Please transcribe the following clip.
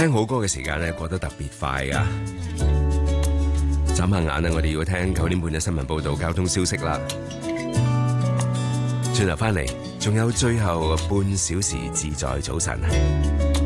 聽好歌嘅時間咧過得特別快噶。眨下眼啊，我哋要聽9點半嘅新聞報道、交通消息啦。轉頭翻嚟，仲有最後半小時自在早晨。